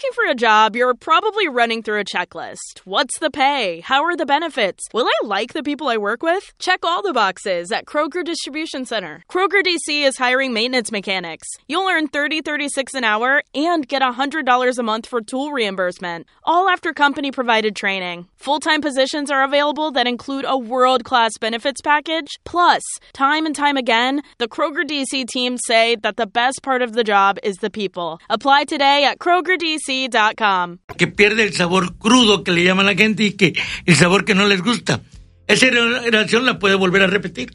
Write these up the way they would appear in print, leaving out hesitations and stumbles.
looking for a job, you're probably running through a checklist. What's the pay? How are the benefits? Will I like the people I work with? Check all the boxes at Kroger Distribution Center. Kroger DC is hiring maintenance mechanics. You'll earn $30.36 an hour and get $100 a month for tool reimbursement, all after company-provided training. Full-time positions are available that include a world-class benefits package. Plus, time and time again, the Kroger DC team say that the best part of the job is the people. Apply today at krogerdc.com. Que pierde el sabor crudo que le llama la gente y que el sabor que no les gusta. Esa oración la puede volver a repetir.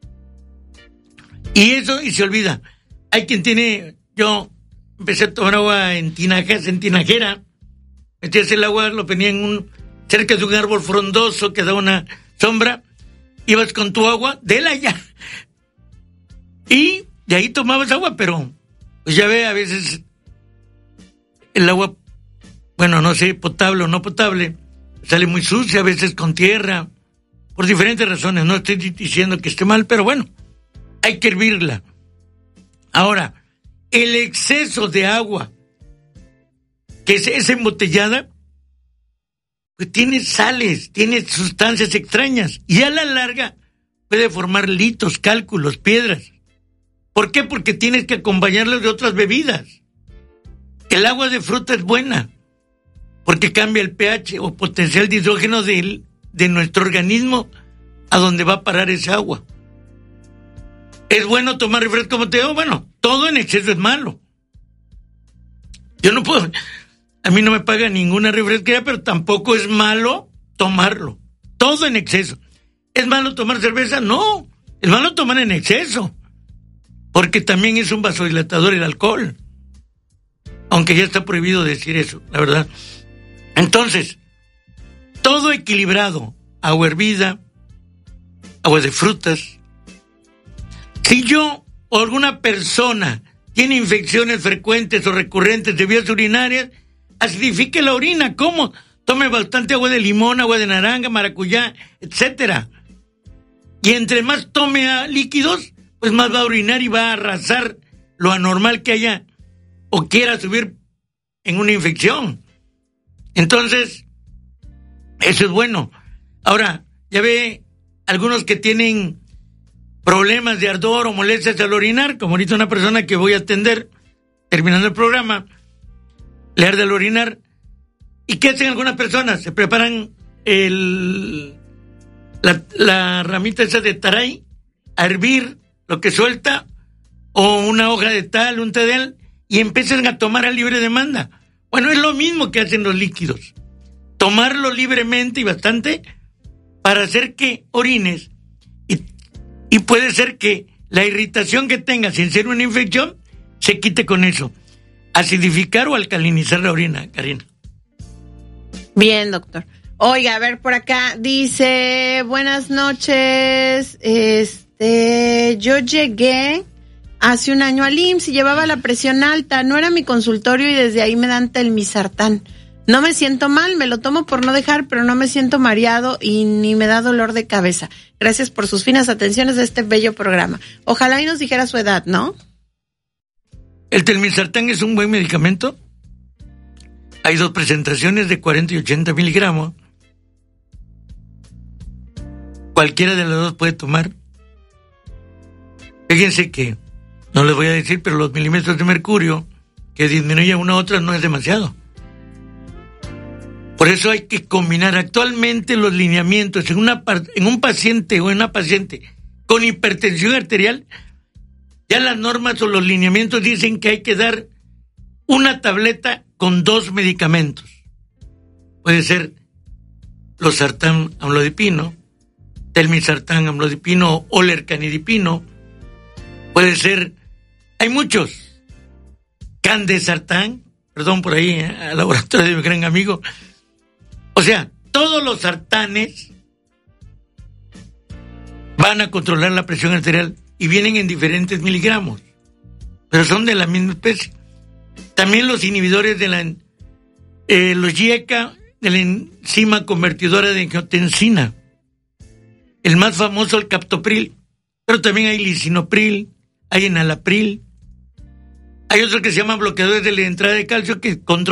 Y se olvida. Hay quien tiene, yo empecé a tomar agua en tinajera, metías el agua, lo ponía cerca de un árbol frondoso que da una sombra, ibas con tu agua, déla ya. Y de ahí tomabas agua, pero pues ya ve, a veces el agua, bueno, no sé, potable o no potable, sale muy sucia, a veces con tierra, por diferentes razones. No estoy diciendo que esté mal, pero bueno, hay que hervirla. Ahora, el exceso de agua que es embotellada, pues tiene sales, tiene sustancias extrañas y a la larga puede formar litos, cálculos, piedras. ¿Por qué? Porque tienes que acompañarlos de otras bebidas. El agua de fruta es buena porque cambia el pH o potencial de hidrógeno de nuestro organismo a donde va a parar esa agua. ¿Es bueno tomar refresco como te digo? Bueno, todo en exceso es malo. Yo no puedo, a mí no me paga ninguna refresquera, pero tampoco es malo tomarlo. Todo en exceso. ¿Es malo tomar cerveza? No, es malo tomar en exceso. Porque también es un vasodilatador el alcohol. Aunque ya está prohibido decir eso, la verdad. Entonces, todo equilibrado, agua hervida, agua de frutas. Si yo o alguna persona tiene infecciones frecuentes o recurrentes de vías urinarias, acidifique la orina. ¿Cómo? Tome bastante agua de limón, agua de naranja, maracuyá, etcétera. Y entre más tome líquidos, pues más va a orinar y va a arrasar lo anormal que haya o quiera subir en una infección. Entonces, eso es bueno. Ahora, ya ve algunos que tienen problemas de ardor o molestias al orinar, como ahorita una persona que voy a atender, terminando el programa, le arde al orinar. ¿Y qué hacen algunas personas? Se preparan la ramita esa de taray a hervir lo que suelta, o una hoja de tal, un té de él, y empiezan a tomar a libre demanda. Bueno, es lo mismo que hacen los líquidos. Tomarlo libremente y bastante para hacer que orines, y puede ser que la irritación que tengas sin ser una infección se quite con eso. Acidificar o alcalinizar la orina, Karina. Bien, doctor. Oiga, a ver, por acá dice, buenas noches, yo llegué hace un año al IMSS y llevaba la presión alta, no era mi consultorio y desde ahí me dan telmisartán. No me siento mal, me lo tomo por no dejar, pero no me siento mareado y ni me da dolor de cabeza. Gracias por sus finas atenciones a este bello programa. Ojalá y nos dijera su edad, ¿no? El telmisartán es un buen medicamento. Hay 2 presentaciones de 40 y 80 miligramos. Cualquiera de las 2 puede tomar. Fíjense que, no les voy a decir, pero los milímetros de mercurio que disminuye una a otra no es demasiado. Por eso hay que combinar actualmente los lineamientos en un paciente o en una paciente con hipertensión arterial. Ya las normas o los lineamientos dicen que hay que dar una tableta con 2 medicamentos. Puede ser losartán amlodipino, telmisartán amlodipino o lercanidipino. Puede ser, hay muchos. Candesartán, perdón por ahí, al laboratorio de mi gran amigo. O sea, todos los sartanes van a controlar la presión arterial y vienen en diferentes miligramos, pero son de la misma especie. También los inhibidores de los YECA, de la enzima convertidora de angiotensina. El más famoso, el captopril, pero también hay lisinopril, hay enalapril. Hay otros que se llaman bloqueadores de la entrada de calcio que controlan